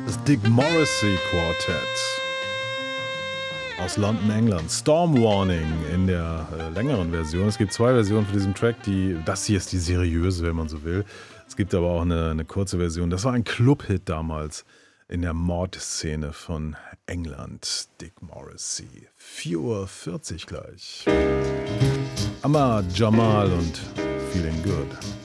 Das Dick Morrissey Quartett aus London, England. Storm Warning in der längeren Version. Es gibt zwei Versionen von diesem Track. Das hier ist die seriöse, wenn man so will. Es gibt aber auch eine kurze Version. Das war ein Clubhit damals in der Mordszene von England. Dick Morrissey. 4:40 Uhr gleich. Ahmad Jamal und Feeling Good.